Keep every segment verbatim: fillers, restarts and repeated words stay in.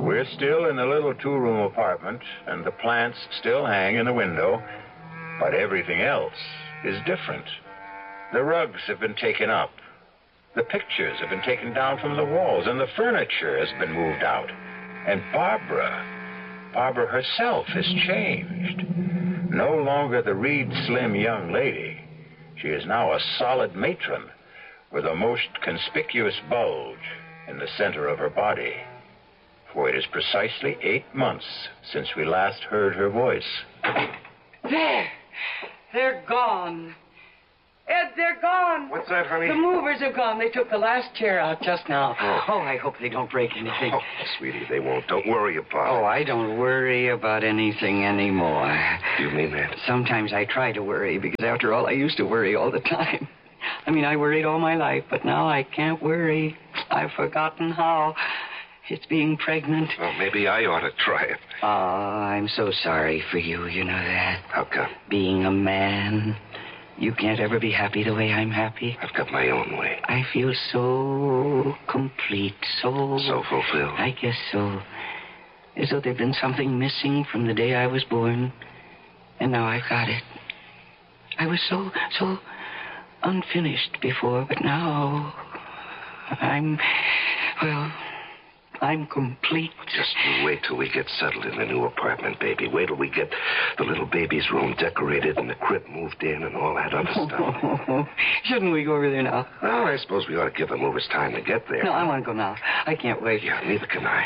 We're still in the little two-room apartment, and the plants still hang in the window, but everything else is different. The rugs have been taken up. The pictures have been taken down from the walls, and the furniture has been moved out. And Barbara, Barbara herself has changed. No longer the Reed Slim young lady. She is now a solid matron with a most conspicuous bulge in the center of her body. For it is precisely eight months since we last heard her voice. There! They're gone. Ed, they're gone. What's that, honey? The movers have gone. They took the last chair out just now. Oh, oh I hope they don't break anything. Oh, sweetie, they won't. Don't worry about oh, it. Oh, I don't worry about anything anymore. Do you mean that? Sometimes I try to worry, because after all, I used to worry all the time. I mean, I worried all my life, but now I can't worry. I've forgotten how. It's being pregnant. Well, maybe I ought to try it. Oh, I'm so sorry for you, you know that. How come? Being a man, you can't ever be happy the way I'm happy. I've got my own way. I feel so complete, so... So fulfilled. I guess so. As though there'd been something missing from the day I was born, and now I've got it. I was so, so unfinished before, but now I'm, well... I'm complete. Just you wait till we get settled in the new apartment, baby. Wait till we get the little baby's room decorated and the crib moved in and all that other stuff. Shouldn't we go over there now? Well, I suppose we ought to give the movers time to get there. No, I want to go now. I can't wait. Yeah, neither can I.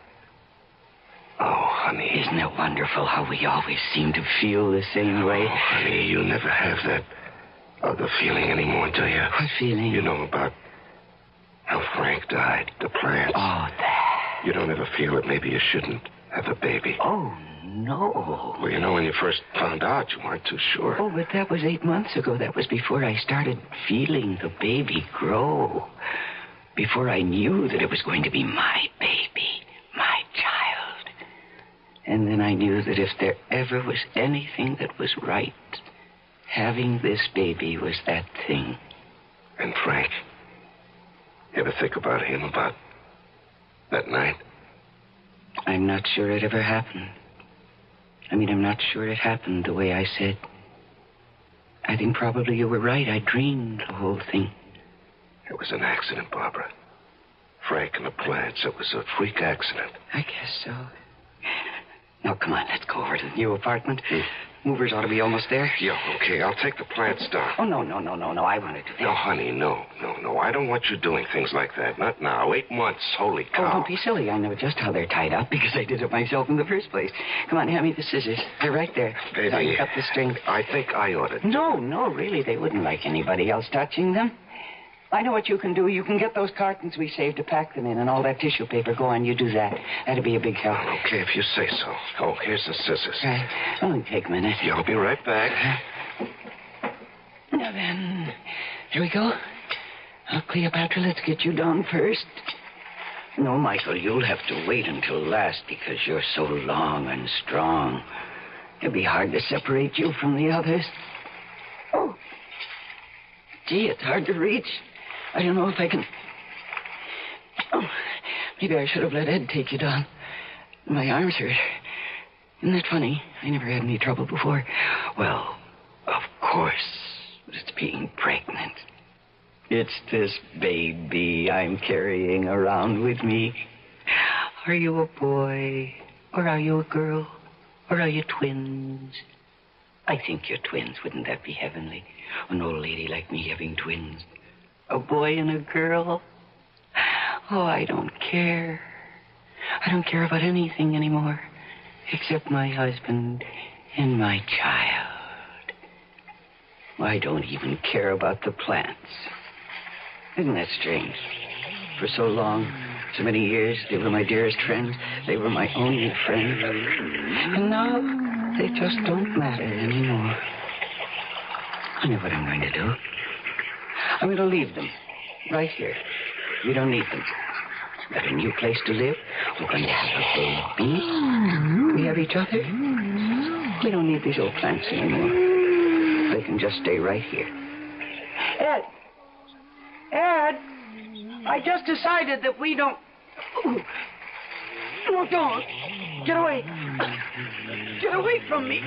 Oh, honey. Isn't it wonderful how we always seem to feel the same way? Oh, honey, you never have that other feeling anymore, do you? What feeling? You know about how Frank died, the plants. Oh, that. You don't ever feel that maybe you shouldn't have a baby. Oh, no. Well, you know, when you first found out, you weren't too sure. Oh, but that was eight months ago. That was before I started feeling the baby grow. Before I knew that it was going to be my baby, my child. And then I knew that if there ever was anything that was right, having this baby was that thing. And Frank? You ever think about him, about that night? I'm not sure it ever happened. I mean, I'm not sure it happened the way I said. I think probably you were right. I dreamed the whole thing. It was an accident, Barbara. Frank and the plants, it was a freak accident. I guess so. Now, come on, let's go over to the new apartment. Hmm. Movers ought to be almost there. Yeah, okay, I'll take the plants down. Oh, no, no, no, no, no, I want to do that. No, honey, no, no, no. I don't want you doing things like that. Not now. Eight months, holy cow. Oh, don't be silly. I know just how they're tied up because I did it myself in the first place. Come on, hand me the scissors. They're right there. Baby, I'll cut the string. I think I ought to. No, no, really, they wouldn't like anybody else touching them. I know what you can do. You can get those cartons we saved to pack them in and all that tissue paper. Go on, you do that. That'd be a big help. Okay, if you say so. Oh, here's the scissors. Right. Only take a minute. Yeah, I'll be right back. Now then, here we go. Now, Cleopatra, let's get you down first. No, Michael, you'll have to wait until last because you're so long and strong. It'll be hard to separate you from the others. Oh. Gee, it's hard to reach. I don't know if I can... Oh, maybe I should have let Ed take you down. My arms hurt. Isn't that funny? I never had any trouble before. Well, of course, it's being pregnant. It's this baby I'm carrying around with me. Are you a boy? Or are you a girl? Or are you twins? I think you're twins. Wouldn't that be heavenly? An old lady like me having twins. A boy and a girl. Oh, I don't care. I don't care about anything anymore. Except my husband and my child. I don't even care about the plants. Isn't that strange? For so long, so many years, they were my dearest friends. They were my only friends. And now, they just don't matter anymore. I know what I'm going to do. I'm going to leave them right here. We don't need them. Got a new place to live. We're going to have a baby. We have each other. We don't need these old plants anymore. They can just stay right here. Ed! Ed! I just decided that we don't... Ooh. No, don't. Get away. Get away from me. Ed,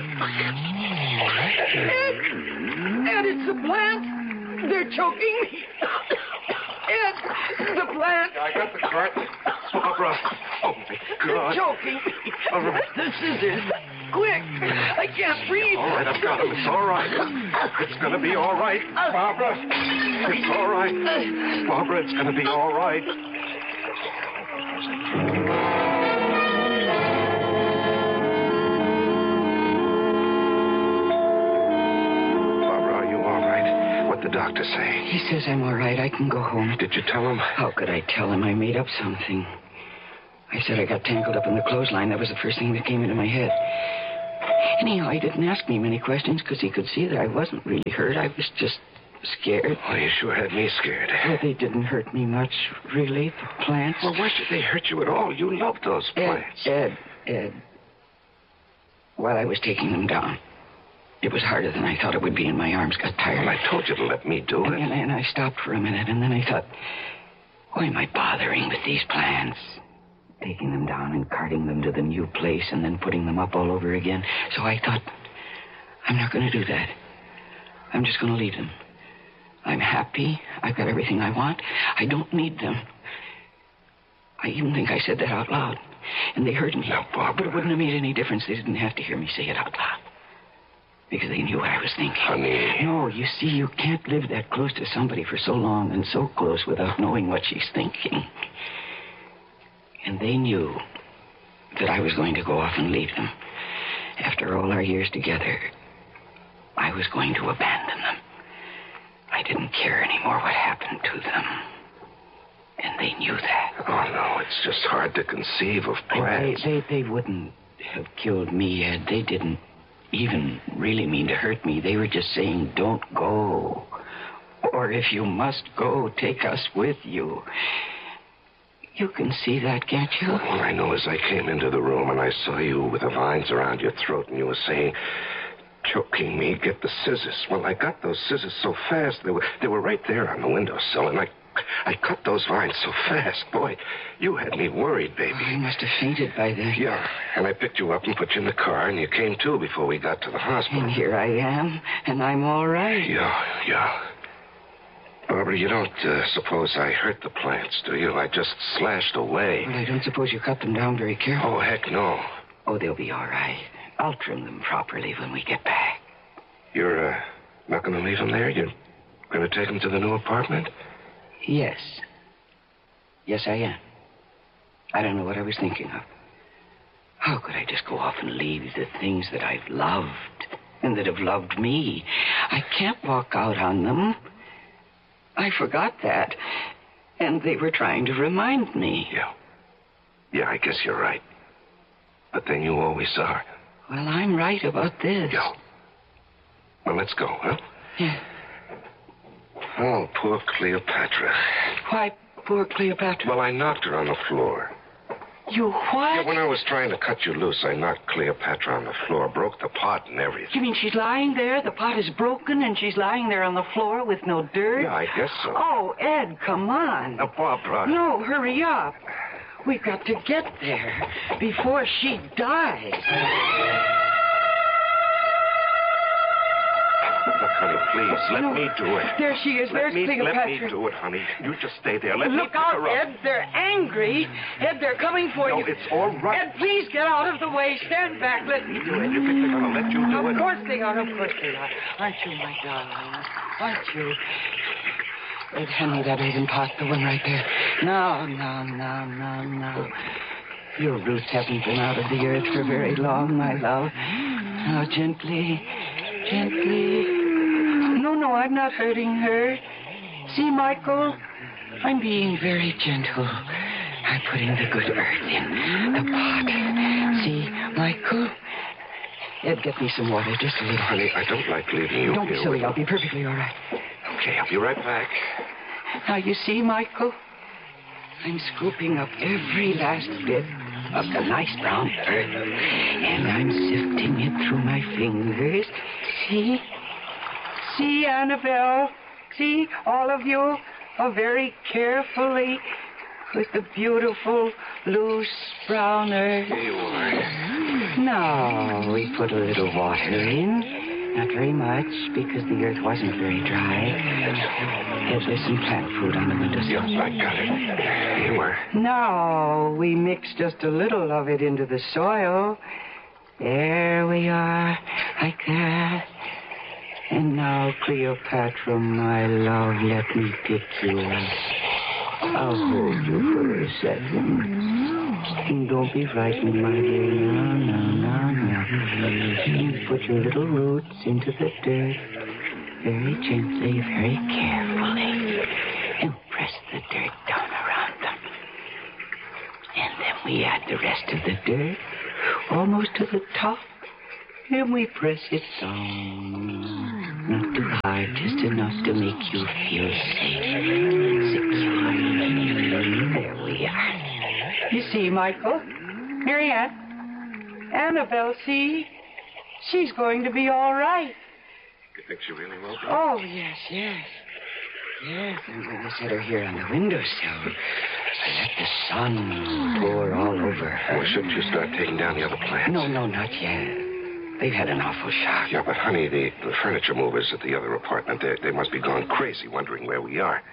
Ed, it's the plant. They're choking me. Ed, the plant. I got the cart. Barbara. Oh, my God. They're choking me. All right. The scissors. Quick. I can't breathe. All right, I've got him. It's all right. It's going to be all right, Barbara. It's all right. Barbara, it's going to be all right. Barbara, are you all right? What'd the doctor say? He says I'm all right. I can go home. Did you tell him? How could I tell him? I made up something. I said I got tangled up in the clothesline. That was the first thing that came into my head. Anyhow, he didn't ask me many questions because he could see that I wasn't really hurt. I was just scared. Well, you sure had me scared. Well, they didn't hurt me much, really, the plants. Well, why should they hurt you at all? You love those plants. Ed, Ed, Ed. While I was taking them down, it was harder than I thought it would be, and my arms got tired. Well, I told you to let me do it. And, and, and I stopped for a minute, and then I thought, why am I bothering with these plants? Taking them down and carting them to the new place and then putting them up all over again. So I thought, I'm not going to do that. I'm just going to leave them. I'm happy. I've got everything I want. I don't need them. I even think I said that out loud. And they heard me. Now, Barbara. But it wouldn't have made any difference. They didn't have to hear me say it out loud. Because they knew what I was thinking. Honey. No, you see, you can't live that close to somebody for so long and so close without knowing what she's thinking. And they knew that I was going to go off and leave them. After all our years together, I was going to abandon them. I didn't care anymore what happened to them. And they knew that. Oh, no, it's just hard to conceive of plants. They, they, they wouldn't have killed me, Ed. They didn't even really mean to hurt me. They were just saying, don't go. Or if you must go, take us with you. You can see that, can't you? All I know is I came into the room and I saw you with the vines around your throat and you were saying, choking me, get the scissors. Well, I got those scissors so fast. They were they were right there on the windowsill, and I I cut those vines so fast. Boy, you had me worried, baby. Oh, you must have fainted by then. Yeah, and I picked you up and put you in the car, and you came to before we got to the hospital. And here I am, and I'm all right. Yeah, yeah. Barbara, you don't uh, suppose I hurt the plants, do you? I just slashed away. Well, I don't suppose you cut them down very carefully. Oh, heck no. Oh, they'll be all right. I'll trim them properly when we get back. You're uh, not going to leave them there? You're going to take them to the new apartment? Yes. Yes, I am. I don't know what I was thinking of. How could I just go off and leave the things that I've loved and that have loved me? I can't walk out on them. I forgot that. And they were trying to remind me. Yeah. Yeah, I guess you're right. But then you always are. Well, I'm right about this. Yeah. Well, let's go, huh? Yeah. Oh, poor Cleopatra. Why, poor Cleopatra? Well, I knocked her on the floor. You what? Yeah, when I was trying to cut you loose, I knocked Cleopatra on the floor, broke the pot and everything. You mean she's lying there? The pot is broken and she's lying there on the floor with no dirt? Yeah, I guess so. Oh, Ed, come on. Now, Barbara. No, hurry up. We've got to get there before she dies. Look, honey, please, let No. me do it. There she is. Let There's me, Cleopatra. Let me do it, honey. You just stay there. Let me Look pick out, her up. Ed. They're angry. Ed, they're coming for No, you. it's all right. Ed, please get out of the way. Stand back. Let me do it. You think they're going to let you do Of it? course they are. Of course they are. Aren't you, my darling? Aren't you? Ed, hand me that earthen pot, the one right there. No, no, no, no, no. Your roots haven't been out of the earth for very long, my love. Now, gently, gently. No, no, I'm not hurting her. See, Michael? I'm being very gentle. I'm putting the good earth in the pot. See, Michael? Ed, get me some water, just a little. Honey, I don't like leaving you Don't be here silly. with- I'll be perfectly all right. Okay, I'll be right back. Now, you see, Michael? I'm scooping up every last bit of the nice brown earth, and I'm sifting it through my fingers. See? See, Annabelle? See, all of you are very carefully. with the beautiful, loose brown earth. Here you are. Now, we put a little water in. Not very much, because the earth wasn't very dry. Yet there's some plant food on the windowsill. Yes, I got it. Here you are. Now, we mix just a little of it into the soil. There we are, like that. And now, Cleopatra, my love, let me pick you up. I'll hold you for a second. And don't be frightened, my dear. No, no, no, no. Put your little roots into the dirt. Very gently, very carefully. And press the dirt down around them. And then we add the rest of the dirt, almost to the top. And we press it down. Not too hard, just enough to make you feel safe, secure. There we are. You see, Michael? Marianne? Annabelle, see? She's going to be all right. You think she really will be? Oh, yes, yes. Yes, I'm going to set her here on the windowsill. Let the sun pour all over her. Well, shouldn't you start taking down the other plants? No, no, not yet. They've had an awful shock. Yeah, but, honey, the, the furniture movers at the other apartment, they, they must be gone crazy wondering where we are.